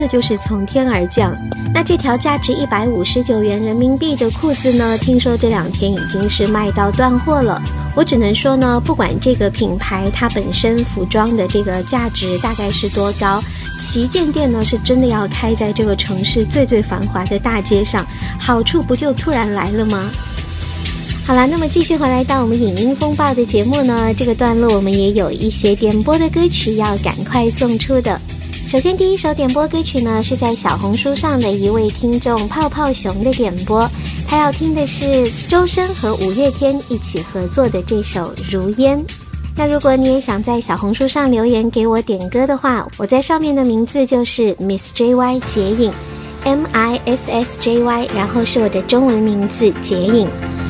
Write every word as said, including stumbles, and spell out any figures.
的就是从天而降。那这条价值一百五十九元人民币的裤子呢，听说这两天已经是卖到断货了。我只能说呢，不管这个品牌它本身服装的这个价值大概是多高，旗舰店呢是真的要开在这个城市最最繁华的大街上，好处不就突然来了吗？好啦，那么继续回来到我们影音风暴的节目呢，这个段落我们也有一些点播的歌曲要赶快送出的。首先第一首点播歌曲呢，是在小红书上的一位听众泡泡熊的点播，他要听的是周深和五月天一起合作的这首《如烟》。那如果你也想在小红书上留言给我点歌的话，我在上面的名字就是 Miss J Y 杰影 M I S S J Y， 然后是我的中文名字杰影。